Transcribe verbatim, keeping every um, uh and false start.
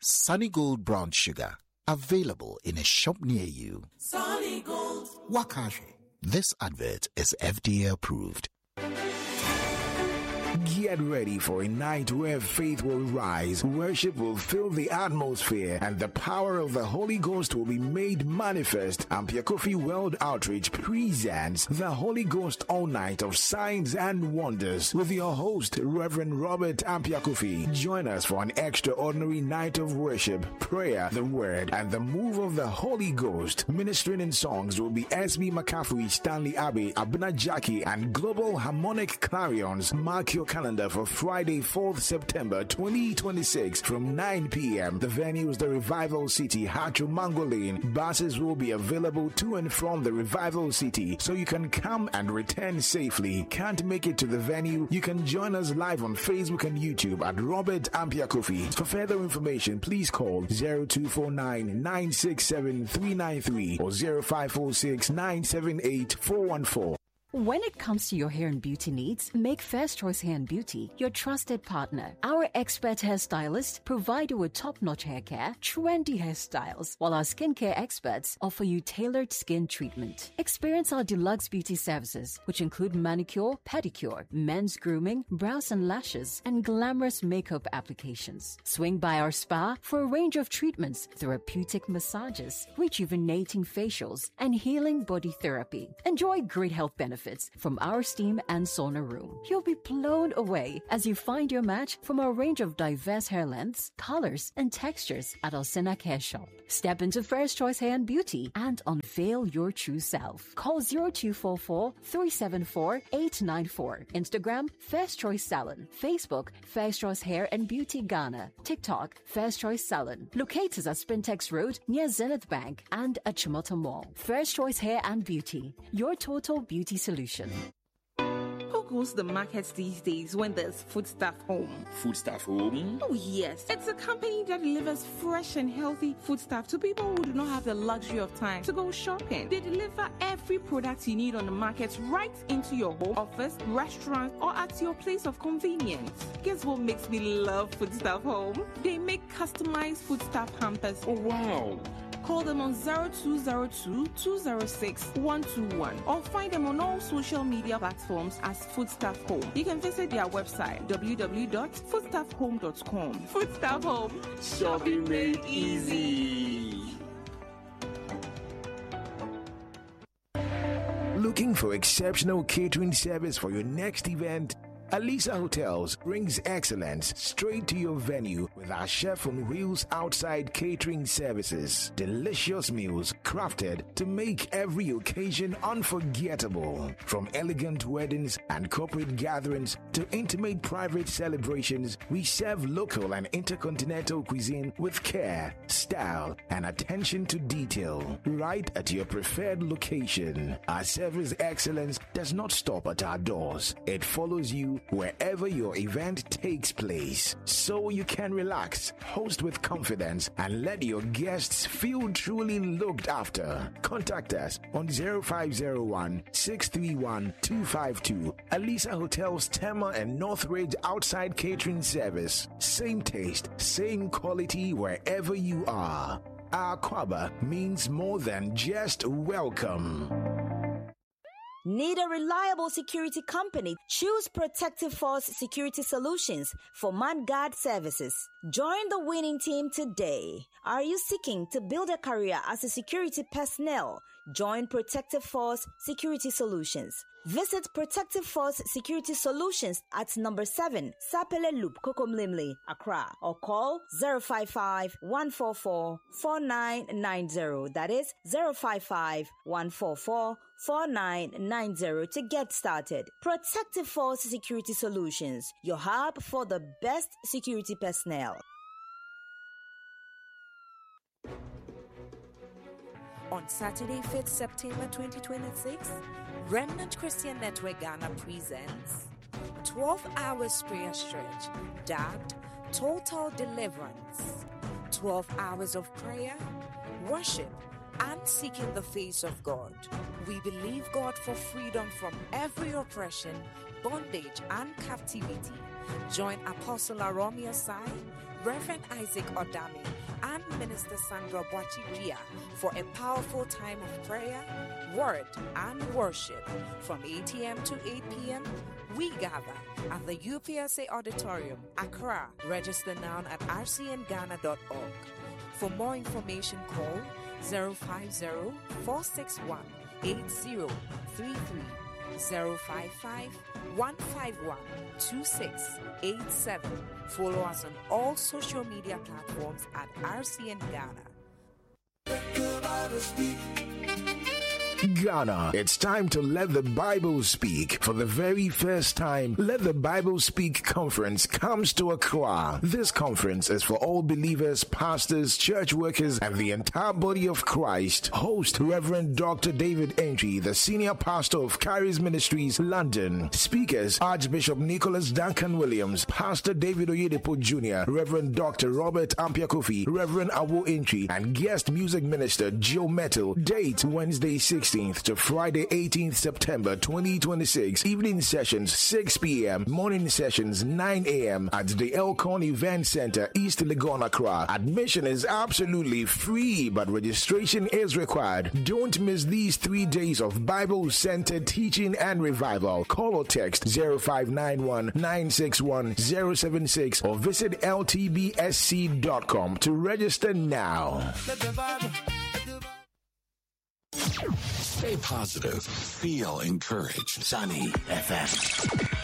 Sunny Gold Brown Sugar. Available in a shop near you. Sunny Gold. Wakashi. This advert is F D A approved. Get ready for a night where faith will rise, worship will fill the atmosphere, and the power of the Holy Ghost will be made manifest. Ampiakofi World Outreach presents the Holy Ghost All Night of Signs and Wonders with your host, Reverend Robert Ampiakofi. Join us for an extraordinary night of worship, prayer, the word, and the move of the Holy Ghost. Ministering in songs will be S B McCaffrey, Stanley Abbey, Abuna Jackie, and Global Harmonic Clarions. Mark your calendar for Friday, fourth September twenty twenty-six from nine p.m. The venue is the Revival City, Hacho Mango Lane. Buses will be available to and from the Revival City, so you can come and return safely. Can't make it to the venue? You can join us live on Facebook and YouTube at Robert Ampiakofi. For further information, please call zero two four nine, nine six seven, three nine three or zero five four six, nine seven eight, four one four. When it comes to your hair and beauty needs, make First Choice Hair and Beauty your trusted partner. Our expert hairstylists provide you with top-notch hair care, trendy hairstyles, while our skincare experts offer you tailored skin treatment. Experience our deluxe beauty services, which include manicure, pedicure, men's grooming, brows and lashes, and glamorous makeup applications. Swing by our spa for a range of treatments, therapeutic massages, rejuvenating facials, and healing body therapy. Enjoy great health benefits from our steam and sauna room. You'll be blown away as you find your match from our range of diverse hair lengths, colors, and textures at our Senak Hair Shop. Step into First Choice Hair and Beauty and unveil your true self. Call zero two four four, three seven four, eight nine four. Instagram, First Choice Salon. Facebook, First Choice Hair and Beauty Ghana. TikTok, First Choice Salon. Locate us at Spintex Road near Zenith Bank and at Chimota Mall. First Choice Hair and Beauty, your total beauty solution. Who goes to the markets these days when there's Foodstuff Home? Foodstuff Home? Oh yes, it's a company that delivers fresh and healthy foodstuff to people who do not have the luxury of time to go shopping. They deliver every product you need on the market right into your home, office, restaurant, or at your place of convenience. Guess what makes me love Foodstuff Home? They make customized foodstuff hampers. Oh wow! Call them on zero two zero two, two zero six, one two one or find them on all social media platforms as Foodstuff Home. You can visit their website w w w dot foodstuff home dot com. Foodstuff Home. Shopping made easy. Looking for exceptional catering service for your next event? Alisa Hotels brings excellence straight to your venue with our chef on wheels outside catering services. Delicious meals crafted to make every occasion unforgettable. From elegant weddings and corporate gatherings to intimate private celebrations, we serve local and intercontinental cuisine with care, style, and attention to detail. Right at your preferred location. Our service excellence does not stop at our doors. It follows you wherever your event takes place, so you can relax, host with confidence, and let your guests feel truly looked after. Contact us on zero five zero one, six three one, two five two. Alisa Hotels Tema and Northridge outside catering service. Same taste, same quality wherever you are. Our Kwaba means more than just welcome. Need a reliable security company? Choose Protective Force Security Solutions for ManGuard services. Join the winning team today. Are you seeking to build a career as a security personnel? Join Protective Force Security Solutions. Visit Protective Force Security Solutions at number seven, Sapele Loop, Kokomlimli, Accra, or call zero five five, one four four, four nine nine zero. That is zero five five, one four four, four nine nine zero to get started. Protective Force Security Solutions, your hub for the best security personnel. On Saturday, fifth September twenty twenty-six, Remnant Christian Network Ghana presents a twelve hours prayer stretch dubbed Total Deliverance. twelve hours of prayer, worship, and seeking the face of God. We believe God for freedom from every oppression, bondage, and captivity. Join Apostle Aromi Asai, Reverend Isaac Odami, and Minister Sandra Boachijia for a powerful time of prayer, word, and worship from eight a.m. to eight p.m. We gather at the U P S A Auditorium, Accra. Register now at r c n ghana dot org. For more information, call zero five zero, four six one, eight zero three three, zero five five, one five one, two six eight seven. Follow us on all social media platforms at R C N Ghana. Ghana, it's time to let the Bible speak. For the very first time, Let the Bible Speak conference comes to Accra. This conference is for all believers, pastors, church workers, and the entire body of Christ. Host Reverend Doctor David Entry, the senior pastor of Charis Ministries, London. Speakers, Archbishop Nicholas Duncan Williams, Pastor David Oyedepo Junior, Reverend Doctor Robert Ampiakofi, Reverend Awo Entry, and guest music minister Joe Metal. Date Wednesday sixteenth to Friday eighteenth September twenty twenty-six. Evening sessions six p.m. Morning sessions nine a.m. at the Elkhorn Event Center, East Legon, Accra. Admission is absolutely free, but registration is required. Don't miss these three days of Bible-centered teaching and revival. Call or text zero five nine one, nine six one, zero seven six or visit L T B S C dot com to register now. Stay positive. Feel encouraged. Sunny F M.